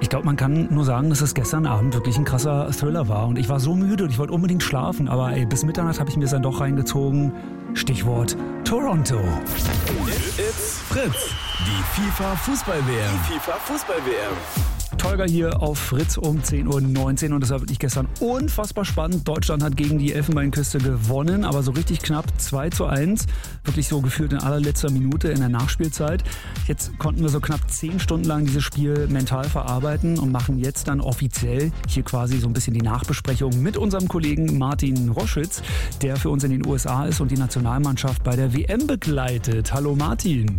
Ich glaube, man kann nur sagen, dass es gestern Abend wirklich ein krasser Thriller war. Und ich war so müde und ich wollte unbedingt schlafen. Aber bis Mitternacht habe ich mir es dann doch reingezogen. Stichwort Toronto. It's Fritz. Die FIFA-Fußball-WM. Tolga hier auf Fritz um 10.19 Uhr und das war wirklich gestern unfassbar spannend. Deutschland hat gegen die Elfenbeinküste gewonnen, aber so richtig knapp 2:1. Wirklich so gefühlt in allerletzter Minute in der Nachspielzeit. Jetzt konnten wir so knapp 10 Stunden lang dieses Spiel mental verarbeiten und machen jetzt dann offiziell hier quasi so ein bisschen die Nachbesprechung mit unserem Kollegen Martin Roschitz, der für uns in den USA ist und die Nationalmannschaft bei der WM begleitet. Hallo Martin.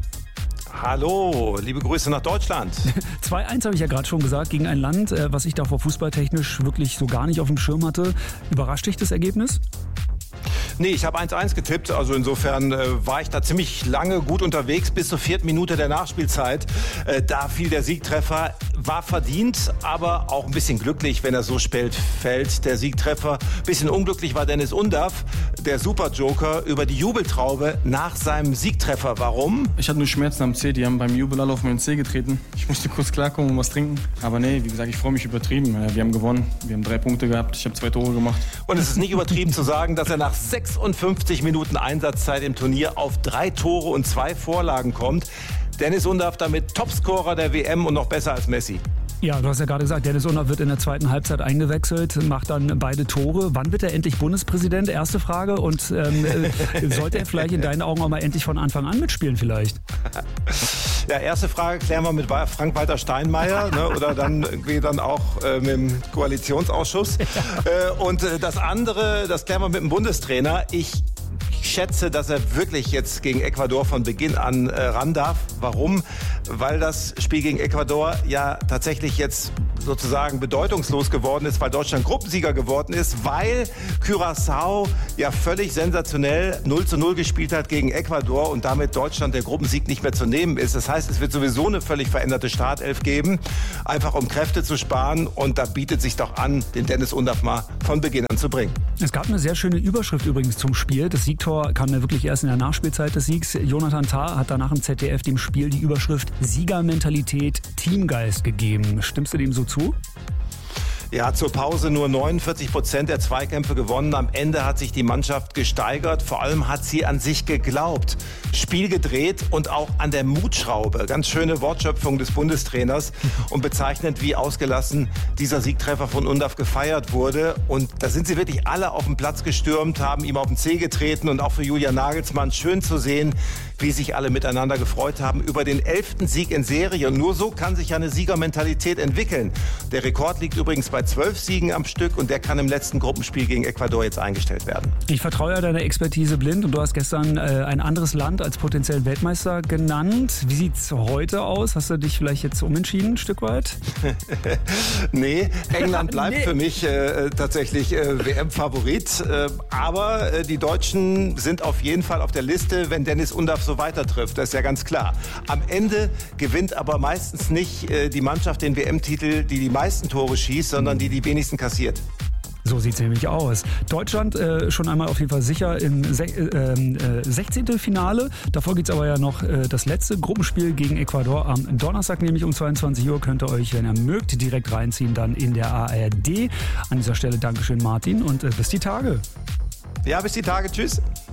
Hallo, liebe Grüße nach Deutschland. 2:1 habe ich ja gerade schon gesagt, gegen ein Land, was ich davor fußballtechnisch wirklich so gar nicht auf dem Schirm hatte. Überrascht dich das Ergebnis? Nee, ich habe 1:1 getippt, also insofern war ich da ziemlich lange gut unterwegs, bis zur 4. Minute der Nachspielzeit. Da fiel der Siegtreffer, war verdient, aber auch ein bisschen glücklich, wenn er so spät fällt, der Siegtreffer. Bisschen unglücklich war Dennis Undav, der Superjoker, über die Jubeltraube nach seinem Siegtreffer. Warum? Ich hatte nur Schmerzen am Zeh, die haben beim Jubel alle auf meinen Zeh getreten. Ich musste kurz klarkommen und was trinken. Aber nee, wie gesagt, ich freue mich übertrieben. Wir haben gewonnen, wir haben 3 Punkte gehabt, ich habe 2 Tore gemacht. Und es ist nicht übertrieben zu sagen, dass er nach 56 Minuten Einsatzzeit im Turnier auf 3 Tore und 2 Vorlagen kommt. Dennis Undav damit Topscorer der WM und noch besser als Messi. Ja, du hast ja gerade gesagt, Dennis Undav wird in der zweiten Halbzeit eingewechselt, macht dann beide Tore. Wann wird er endlich Bundespräsident? Erste Frage. Und sollte er vielleicht in deinen Augen auch mal endlich von Anfang an mitspielen vielleicht? Ja, erste Frage klären wir mit Frank-Walter Steinmeier, ne, oder dann irgendwie dann auch mit dem Koalitionsausschuss. Und das andere, das klären wir mit dem Bundestrainer. Ich schätze, dass er wirklich jetzt gegen Ecuador von Beginn an ran darf. Warum? Weil das Spiel gegen Ecuador ja tatsächlich jetzt sozusagen bedeutungslos geworden ist, weil Deutschland Gruppensieger geworden ist, weil Curaçao ja völlig sensationell 0:0 gespielt hat gegen Ecuador und damit Deutschland der Gruppensieg nicht mehr zu nehmen ist. Das heißt, es wird sowieso eine völlig veränderte Startelf geben, einfach um Kräfte zu sparen, und da bietet sich doch an, den Dennis Undav mal von Beginn an zu bringen. Es gab eine sehr schöne Überschrift übrigens zum Spiel. Das Siegtor kam ja wirklich erst in der Nachspielzeit des Siegs. Jonathan Tah hat danach im ZDF dem Spiel die Überschrift Siegermentalität, Teamgeist gegeben. Stimmst du dem so zu? Ja, zur Pause nur 49% der Zweikämpfe gewonnen. Am Ende hat sich die Mannschaft gesteigert. Vor allem hat sie an sich geglaubt. Spiel gedreht und auch an der Mutschraube. Ganz schöne Wortschöpfung des Bundestrainers und bezeichnend, wie ausgelassen dieser Siegtreffer von Undav gefeiert wurde. Und da sind sie wirklich alle auf den Platz gestürmt, haben ihm auf den Zeh getreten, und auch für Julian Nagelsmann schön zu sehen, wie sich alle miteinander gefreut haben über den 11. Sieg in Serie. Und nur so kann sich ja eine Siegermentalität entwickeln. Der Rekord liegt übrigens bei 12 Siegen am Stück, und der kann im letzten Gruppenspiel gegen Ecuador jetzt eingestellt werden. Ich vertraue ja deiner Expertise blind, und du hast gestern ein anderes Land als potenziellen Weltmeister genannt. Wie sieht's heute aus? Hast du dich vielleicht jetzt umentschieden, ein Stück weit? Nee, England bleibt für mich tatsächlich WM-Favorit. Aber die Deutschen sind auf jeden Fall auf der Liste, wenn Dennis Undav so weiter trifft. Das ist ja ganz klar. Am Ende gewinnt aber meistens nicht die Mannschaft den WM-Titel, die die meisten Tore schießt, sondern die wenigsten kassiert. So sieht es nämlich aus. Deutschland schon einmal auf jeden Fall sicher im 16. Finale. Davor geht es aber ja noch das letzte Gruppenspiel gegen Ecuador am Donnerstag, nämlich um 22 Uhr. Könnt ihr euch, wenn ihr mögt, direkt reinziehen, dann in der ARD. An dieser Stelle Dankeschön, Martin, und bis die Tage. Ja, bis die Tage. Tschüss.